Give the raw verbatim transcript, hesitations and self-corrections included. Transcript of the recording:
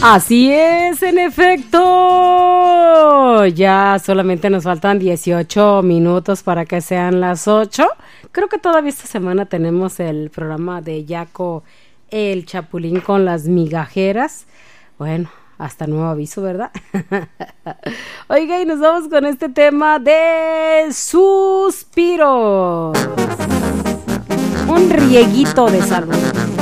Así es, en efecto. Ya solamente nos faltan dieciocho minutos para que sean las ocho. Creo que todavía esta semana tenemos el programa de Yaco, el Chapulín con las migajeras. Bueno, hasta nuevo aviso, ¿verdad? Oiga, y nos vamos con este tema de suspiros. Un rieguito de salud.